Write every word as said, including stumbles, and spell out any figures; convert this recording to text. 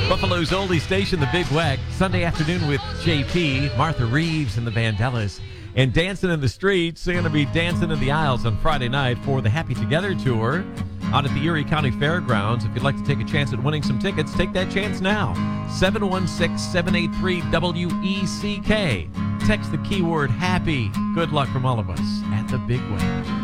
Buffalo's oldie station, the Big Weck, Sunday afternoon with J P, Martha Reeves, and the Vandellas. And Dancing in the Streets, they're going to be dancing in the aisles on Friday night for the Happy Together Tour out at the Erie County Fairgrounds. If you'd like to take a chance at winning some tickets, take that chance now. seven one six, seven eight three, W E C K. Text the keyword HAPPY. Good luck from all of us at the Big Weck.